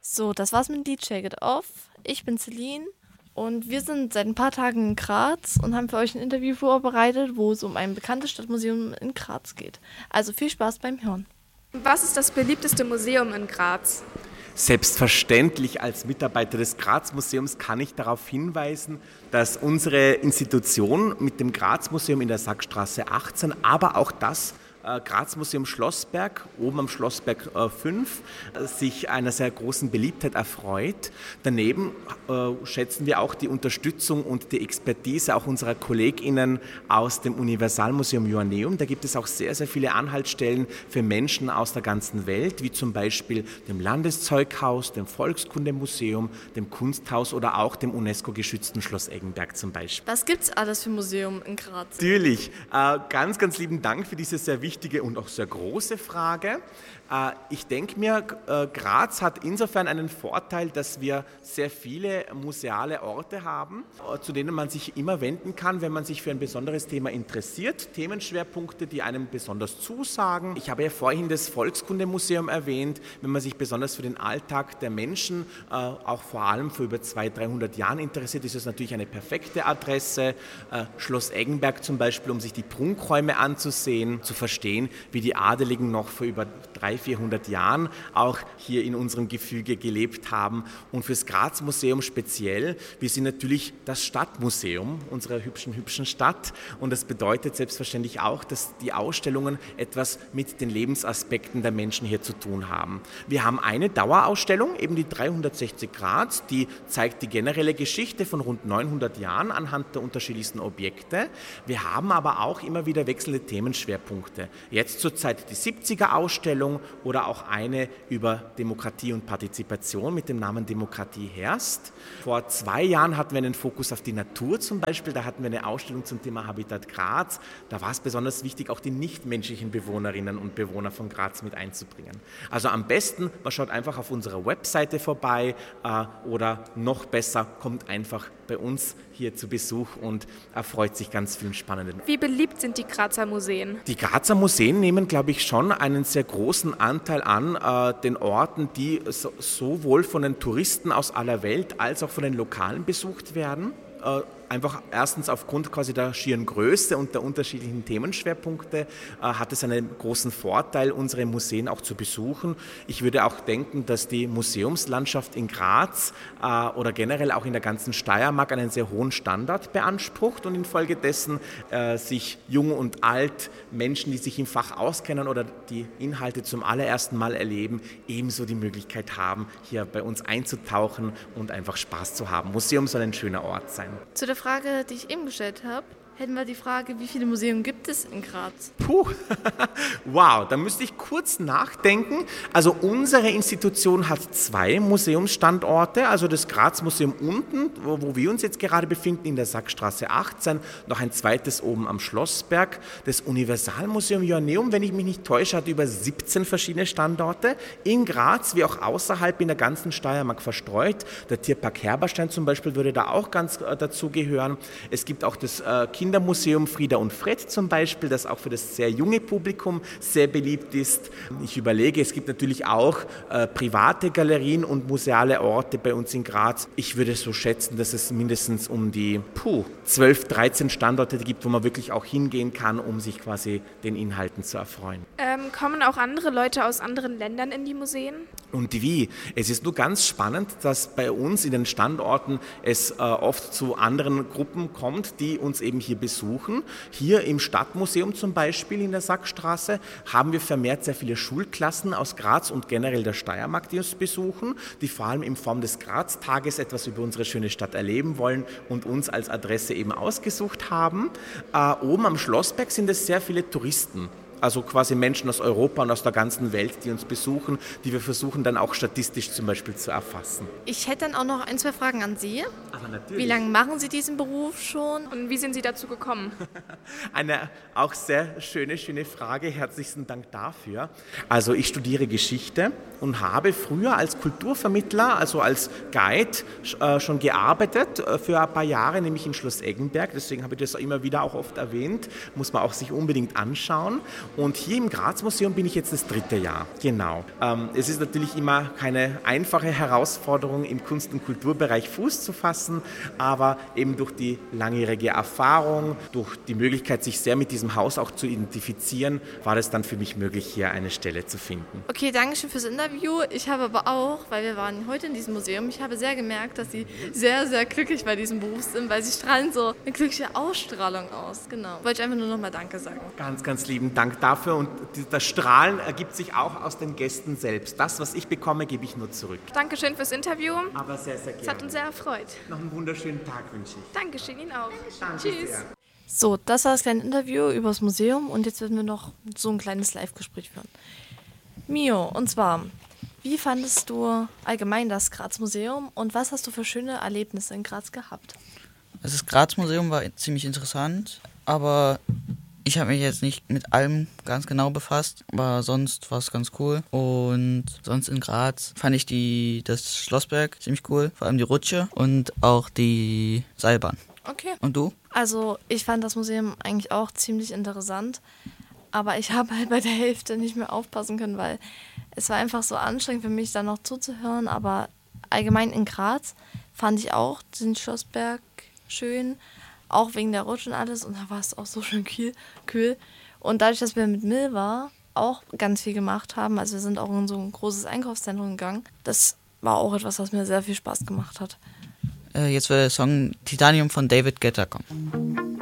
So, das war's mit DJ Get Off. Ich bin Celine und wir sind seit ein paar Tagen in Graz und haben für euch ein Interview vorbereitet, wo es um ein bekanntes Stadtmuseum in Graz geht. Also viel Spaß beim Hören. Was ist das beliebteste Museum in Graz? Selbstverständlich als Mitarbeiter des Graz-Museums kann ich darauf hinweisen, dass unsere Institution mit dem Graz-Museum in der Sackstraße 18, aber auch das Graz-Museum Schlossberg, oben am Schlossberg 5, sich einer sehr großen Beliebtheit erfreut. Daneben schätzen wir auch die Unterstützung und die Expertise auch unserer KollegInnen aus dem Universalmuseum Joanneum. Da gibt es auch sehr, sehr viele Anhaltsstellen für Menschen aus der ganzen Welt, wie zum Beispiel dem Landeszeughaus, dem Volkskundemuseum, dem Kunsthaus oder auch dem UNESCO-geschützten Schloss Eggenberg zum Beispiel. Was gibt's alles für Museum in Graz? Natürlich. Ganz, ganz lieben Dank für diese sehr wichtige und auch sehr große Frage. Ich denke mir, Graz hat insofern einen Vorteil, dass wir sehr viele museale Orte haben, zu denen man sich immer wenden kann, wenn man sich für ein besonderes Thema interessiert. Themenschwerpunkte, die einem besonders zusagen. Ich habe ja vorhin das Volkskundemuseum erwähnt. Wenn man sich besonders für den Alltag der Menschen, auch vor allem vor über 200-300 Jahren interessiert, ist es natürlich eine perfekte Adresse. Schloss Eggenberg zum Beispiel, um sich die Prunkräume anzusehen, zu verstehen, wie die Adeligen noch vor über 300-400 Jahren auch hier in unserem Gefüge gelebt haben. Und fürs Graz-Museum speziell, wir sind natürlich das Stadtmuseum unserer hübschen Stadt. Und das bedeutet selbstverständlich auch, dass die Ausstellungen etwas mit den Lebensaspekten der Menschen hier zu tun haben. Wir haben eine Dauerausstellung, eben die 360 Grad, die zeigt die generelle Geschichte von rund 900 Jahren anhand der unterschiedlichsten Objekte. Wir haben aber auch immer wieder wechselnde Themenschwerpunkte. Jetzt zurzeit die 70er-Ausstellung oder auch eine über Demokratie und Partizipation mit dem Namen Demokratie herrscht. Vor 2 Jahren hatten wir einen Fokus auf die Natur zum Beispiel. Da hatten wir eine Ausstellung zum Thema Habitat Graz. Da war es besonders wichtig, auch die nichtmenschlichen Bewohnerinnen und Bewohner von Graz mit einzubringen. Also am besten, man schaut einfach auf unserer Webseite vorbei oder noch besser, kommt einfach bei uns hier zu Besuch und erfreut sich ganz vielen spannenden. Wie beliebt sind die Grazer Museen? Die Grazer Museen nehmen, glaube ich, schon einen sehr großen Anteil an den Orten, die sowohl von den Touristen aus aller Welt als auch von den Lokalen besucht werden. Einfach erstens aufgrund quasi der schieren Größe und der unterschiedlichen Themenschwerpunkte hat es einen großen Vorteil, unsere Museen auch zu besuchen. Ich würde auch denken, dass die Museumslandschaft in Graz oder generell auch in der ganzen Steiermark einen sehr hohen Standard beansprucht und infolgedessen sich jung und alt, Menschen, die sich im Fach auskennen oder die Inhalte zum allerersten Mal erleben, ebenso die Möglichkeit haben, hier bei uns einzutauchen und einfach Spaß zu haben. Museum soll ein schöner Ort sein. Zu der Frage, die ich eben gestellt habe, hätten wir die Frage, wie viele Museen gibt es in Graz? Wow, da müsste ich kurz nachdenken. Also unsere Institution hat 2 Museumsstandorte, also das Graz-Museum unten, wo wir uns jetzt gerade befinden, in der Sackstraße 18, noch ein zweites oben am Schlossberg. Das Universalmuseum Joanneum, wenn ich mich nicht täusche, hat über 17 verschiedene Standorte in Graz, wie auch außerhalb in der ganzen Steiermark verstreut. Der Tierpark Herberstein zum Beispiel würde da auch ganz dazugehören. Es gibt auch das Kindermuseum Frieda und Fred zum Beispiel, das auch für das sehr junge Publikum sehr beliebt ist. Ich überlege, es gibt natürlich auch private Galerien und museale Orte bei uns in Graz. Ich würde so schätzen, dass es mindestens um die 12, 13 Standorte gibt, wo man wirklich auch hingehen kann, um sich quasi den Inhalten zu erfreuen. Kommen auch andere Leute aus anderen Ländern in die Museen? Und wie? Es ist nur ganz spannend, dass bei uns in den Standorten es oft zu anderen Gruppen kommt, die uns eben hier besuchen. Hier im Stadtmuseum zum Beispiel in der Sackstraße haben wir vermehrt sehr viele Schulklassen aus Graz und generell der Steiermark, die uns besuchen, die vor allem in Form des Graz-Tages etwas über unsere schöne Stadt erleben wollen und uns als Adresse eben ausgesucht haben. Oben am Schlossberg sind es sehr viele Touristen. Also quasi Menschen aus Europa und aus der ganzen Welt, die uns besuchen, die wir versuchen dann auch statistisch zum Beispiel zu erfassen. Ich hätte dann auch noch 1, 2 Fragen an Sie. Aber natürlich. Wie lange machen Sie diesen Beruf schon? Und wie sind Sie dazu gekommen? Eine auch sehr schöne Frage. Herzlichen Dank dafür. Also ich studiere Geschichte und habe früher als Kulturvermittler, also als Guide schon gearbeitet für ein paar Jahre, nämlich in Schloss Eggenberg. Deswegen habe ich das immer wieder auch oft erwähnt. Muss man auch sich unbedingt anschauen. Und hier im Graz-Museum bin ich jetzt das 3. Jahr. Genau. Es ist natürlich immer keine einfache Herausforderung, im Kunst- und Kulturbereich Fuß zu fassen, aber eben durch die langjährige Erfahrung, durch die Möglichkeit, sich sehr mit diesem Haus auch zu identifizieren, war es dann für mich möglich, hier eine Stelle zu finden. Okay, danke schön fürs Interview. Ich habe aber auch, weil wir waren heute in diesem Museum, ich habe sehr gemerkt, dass Sie sehr, sehr glücklich bei diesem Beruf sind, weil Sie strahlen so eine glückliche Ausstrahlung aus. Genau. Wollte ich einfach nur nochmal Danke sagen. Ganz, ganz lieben Dank dafür. Und das Strahlen ergibt sich auch aus den Gästen selbst. Das, was ich bekomme, gebe ich nur zurück. Dankeschön fürs Interview. Aber sehr, sehr gerne. Es hat uns sehr erfreut. Noch einen wunderschönen Tag wünsche ich. Dankeschön, Ihnen auch. Danke Tschüss. sehr. So, das war das kleine Interview über das Museum und jetzt werden wir noch so ein kleines Live-Gespräch führen. Mio, und zwar, wie fandest du allgemein das Graz-Museum und was hast du für schöne Erlebnisse in Graz gehabt? Also das Graz-Museum war ziemlich interessant, aber ich habe mich jetzt nicht mit allem ganz genau befasst, aber sonst war es ganz cool. Und sonst in Graz fand ich das Schlossberg ziemlich cool, vor allem die Rutsche und auch die Seilbahn. Okay. Und du? Also, ich fand das Museum eigentlich auch ziemlich interessant, aber ich habe halt bei der Hälfte nicht mehr aufpassen können, weil es war einfach so anstrengend für mich, da noch zuzuhören. Aber allgemein in Graz fand ich auch den Schlossberg schön, auch wegen der Rutsche und alles. Und da war es auch so schön kühl. Und dadurch, dass wir mit Milva auch ganz viel gemacht haben, also wir sind auch in so ein großes Einkaufszentrum gegangen, das war auch etwas, was mir sehr viel Spaß gemacht hat. Jetzt wird der Song Titanium von David Guetta kommen.